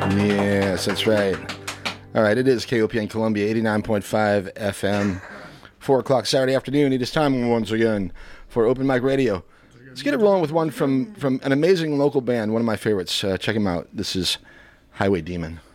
Yes, that's right. All right, it is KOPN Columbia, 89.5 FM. 4 o'clock Saturday afternoon. It is time once again for Open Mic Radio. Let's get it rolling with one from an amazing local band, one of my favorites. Check him out. This is Highway Demon.